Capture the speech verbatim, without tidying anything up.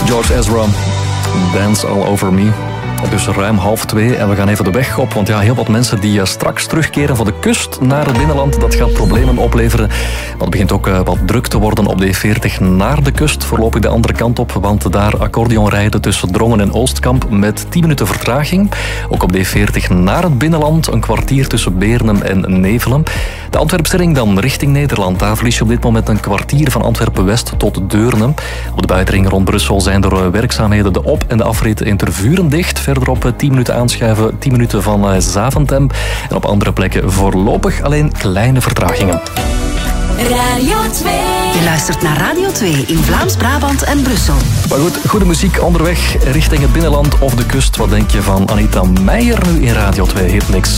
George Ezra, Dance All Over Me. Het is ruim half twee en we gaan even de weg op. Want ja, heel wat mensen die straks terugkeren van de kust naar het binnenland, dat gaat problemen opleveren. Maar het begint ook wat druk te worden op de E veertig naar de kust. Voorlopig de andere kant op, want daar accordeon rijden tussen Drongen en Oostkamp met tien minuten vertraging. Ook op de E veertig naar het binnenland, een kwartier tussen Beernem en Nevelen. De Antwerpse ring dan richting Nederland. Daar verlies je op dit moment een kwartier van Antwerpen-West tot Deurne. Op de buitenring rond Brussel zijn door werkzaamheden de op- en de afrit in Tervuren dicht. Verderop tien minuten aanschuiven, tien minuten van Zaventem. En op andere plekken voorlopig alleen kleine vertragingen. Radio twee. Je luistert naar Radio twee in Vlaams-Brabant en Brussel. Maar goed, goede muziek onderweg richting het binnenland of de kust. Wat denk je van Anita Meijer nu in Radio twee? Heet niks.